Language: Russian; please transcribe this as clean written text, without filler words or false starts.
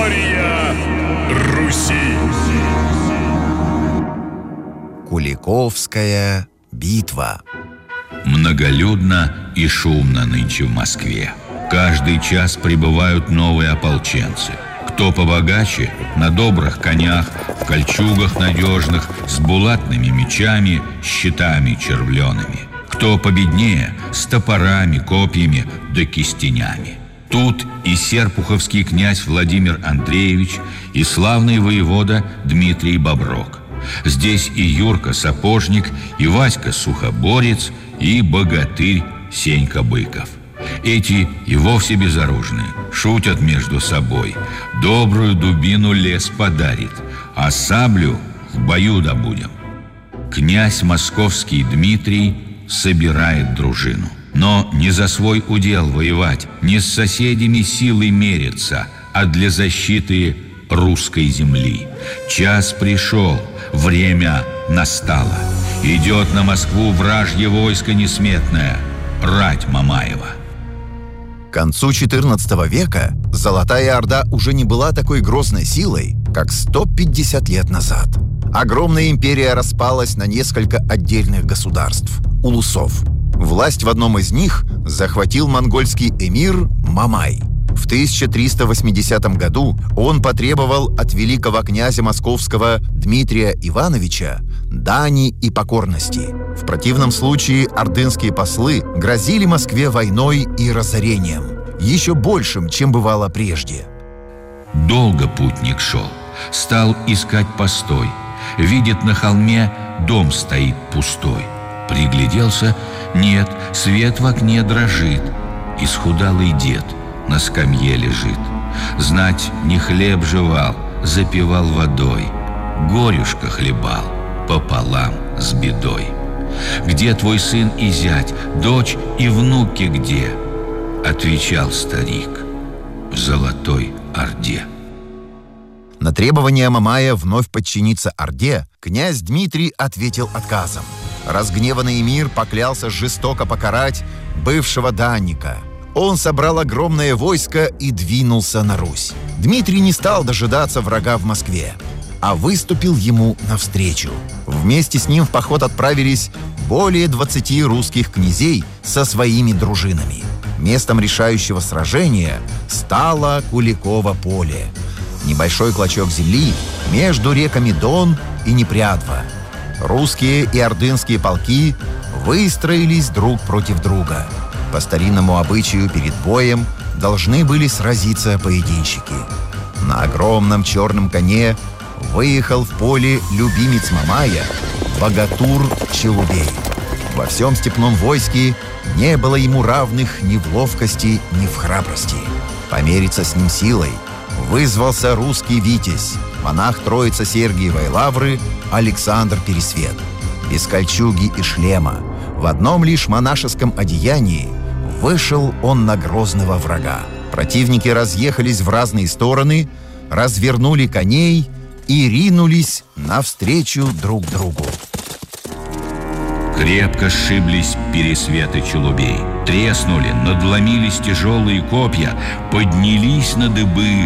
История Руси. Куликовская битва. Многолюдно и шумно нынче в Москве. Каждый час прибывают новые ополченцы. Кто побогаче, на добрых конях, в кольчугах надежных, с булатными мечами, щитами червлеными. Кто победнее, с топорами, копьями да кистенями. Тут и серпуховский князь Владимир Андреевич, и славный воевода Дмитрий Боброк. Здесь и Юрка Сапожник, и Васька Сухоборец, и богатырь Сенька Быков. Эти и вовсе безоружные, шутят между собой. Добрую дубину лес подарит, а саблю в бою добудем. Князь московский Дмитрий собирает дружину. Но не за свой удел воевать, не с соседями силой мериться, а для защиты русской земли. Час пришел, время настало. Идет на Москву вражье войско несметное, рать Мамаева. К концу XIV века Золотая Орда уже не была такой грозной силой, как 150 лет назад. Огромная империя распалась на несколько отдельных государств – улусов. Власть в одном из них захватил монгольский эмир Мамай. В 1380 году он потребовал от великого князя московского Дмитрия Ивановича дани и покорности. В противном случае ордынские послы грозили Москве войной и разорением, еще большим, чем бывало прежде. Долго путник шел, стал искать постой. Видит, на холме дом стоит пустой. Пригляделся, нет, свет в окне дрожит. Исхудалый дед на скамье лежит. Знать, не хлеб жевал, запивал водой, горюшка хлебал пополам с бедой. Где твой сын и зять, дочь и внуки где? Отвечал старик: в Золотой Орде. На требование Мамая вновь подчиниться Орде князь Дмитрий ответил отказом. Разгневанный эмир поклялся жестоко покарать бывшего данника. Он собрал огромное войско и двинулся на Русь. Дмитрий не стал дожидаться врага в Москве, а выступил ему навстречу. Вместе с ним в поход отправились более 20 русских князей со своими дружинами. Местом решающего сражения стало Куликово поле. Небольшой клочок земли между реками Дон и Непрядва. Русские и ордынские полки выстроились друг против друга. По старинному обычаю перед боем должны были сразиться поединщики. На огромном черном коне выехал в поле любимец Мамая богатур Челубей. Во всем степном войске не было ему равных ни в ловкости, ни в храбрости. Помериться с ним силой вызвался русский витязь, монах Троице-Сергиевой лавры Александр Пересвет. Без кольчуги и шлема, в одном лишь монашеском одеянии, вышел он на грозного врага. Противники разъехались в разные стороны, развернули коней и ринулись навстречу друг другу. Крепко сшиблись Пересвет и Челубей. Треснули, надломились тяжелые копья, поднялись на дыбы